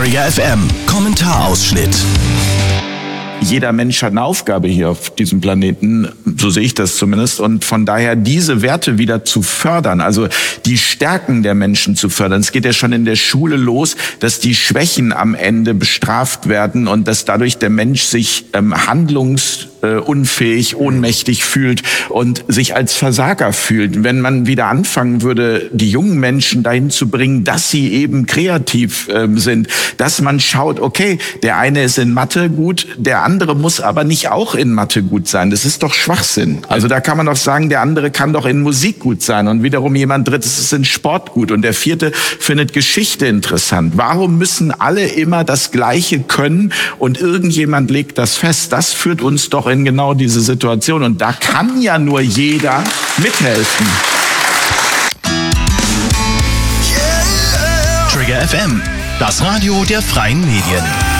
Trigger FM Kommentarausschnitt. Jeder Mensch hat eine Aufgabe hier auf diesem Planeten, so sehe ich das zumindest. Und von daher diese Werte wieder zu fördern, also die Stärken der Menschen zu fördern. Es geht ja schon in der Schule los, dass die Schwächen am Ende bestraft werden und dass dadurch der Mensch sich handlungsunfähig, ohnmächtig fühlt und sich als Versager fühlt. Wenn man wieder anfangen würde, die jungen Menschen dahin zu bringen, dass sie eben kreativ sind, dass man schaut, okay, der eine ist in Mathe gut, der andere muss aber nicht auch in Mathe gut sein. Das ist doch Schwachsinn. Also da kann man doch sagen, der andere kann doch in Musik gut sein und wiederum jemand drittes ist in Sport gut und der vierte findet Geschichte interessant. Warum müssen alle immer das Gleiche können und irgendjemand legt das fest? Das führt uns doch in genau diese Situation und da kann ja nur jeder mithelfen. Trigger FM, das Radio der freien Medien.